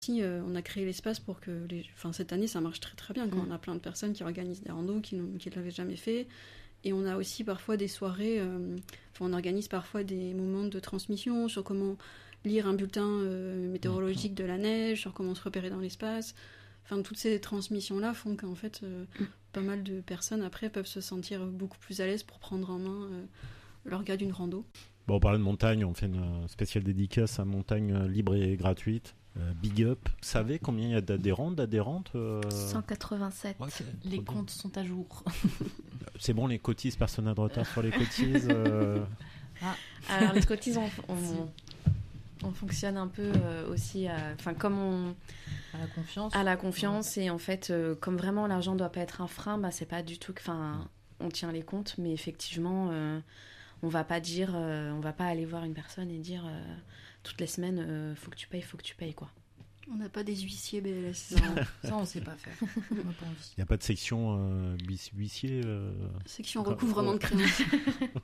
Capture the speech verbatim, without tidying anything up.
Si, euh, on a créé l'espace pour que les... enfin, cette année ça marche très très bien quand mmh. on a plein de personnes qui organisent des randos qui ne l'avaient jamais fait, et on a aussi parfois des soirées, euh... enfin, on organise parfois des moments de transmission sur comment lire un bulletin euh, météorologique de la neige, sur comment se repérer dans l'espace. Enfin, toutes ces transmissions là font qu'en fait euh, mmh. pas mal de personnes après peuvent se sentir beaucoup plus à l'aise pour prendre en main euh, l'orga d'une rando. Bon, on parlait de montagne, on fait une spéciale dédicace à Montagne libre et gratuite. Euh, big up. Vous savez combien il y a d'adhérents, d'adhérentes euh... cent quatre-vingt-sept. Ouais, les bien. Comptes sont à jour. C'est bon, les cotises, personne n'a de retard sur les cotises euh... ah. Alors, les cotises, on, on, on fonctionne un peu euh, aussi, enfin comme on... À la confiance. À la confiance, ouais. Et en fait, euh, comme vraiment l'argent ne doit pas être un frein, bah, c'est pas du tout que... Enfin, on tient les comptes, mais effectivement, euh, on va pas dire... Euh, on va pas aller voir une personne et dire... Euh, toutes les semaines, euh, faut que tu payes, faut que tu payes, quoi. On n'a pas des huissiers B L S. Non, ça, on sait pas faire. On n'a pas envie. Il n'y a pas de section euh, huissier euh... Section recouvrement de créances.